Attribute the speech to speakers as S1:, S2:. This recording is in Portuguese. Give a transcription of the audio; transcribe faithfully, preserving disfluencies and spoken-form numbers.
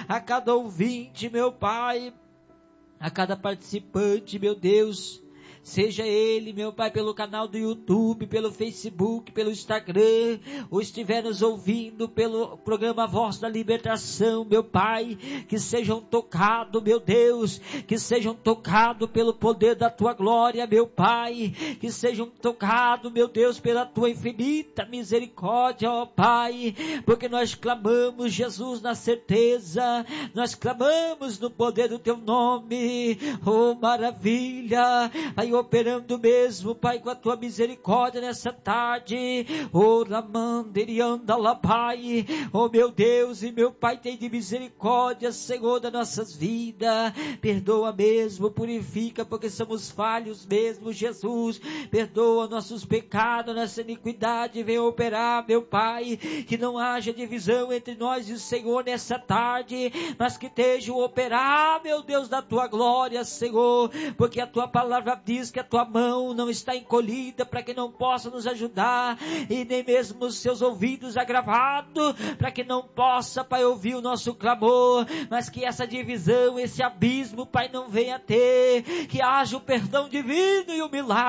S1: a cada ouvinte, meu Pai, a cada participante, meu Deus, seja ele, meu Pai, pelo canal do YouTube, pelo Facebook, pelo Instagram, ou estiver nos ouvindo pelo programa Voz da Libertação, meu Pai, que sejam tocados, meu Deus, que sejam tocados pelo poder da Tua glória, meu Pai, que sejam tocados, meu Deus, pela Tua infinita misericórdia, ó Pai, porque nós clamamos, Jesus, na certeza, nós clamamos no poder do Teu nome, oh maravilha, aí operando mesmo, Pai, com a Tua misericórdia nessa tarde, oh Lamanderianda lá, Pai, oh meu Deus e meu Pai, tem de misericórdia, Senhor, das nossas vidas, perdoa mesmo, purifica, porque somos falhos mesmo, Jesus, perdoa nossos pecados, nossa iniquidade, vem operar, meu Pai, que não haja divisão entre nós e o Senhor nessa tarde, mas que esteja o operar, meu Deus, da Tua glória, Senhor, porque a Tua palavra diz que a Tua mão não está encolhida para que não possa nos ajudar, e nem mesmo os seus ouvidos agravados para que não possa, Pai, ouvir o nosso clamor, mas que essa divisão, esse abismo, Pai, não venha ter, que haja o perdão divino e o milagre